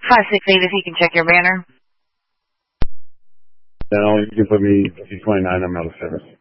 568, if you can check your banner. Then you can put me 229, I'm out of service.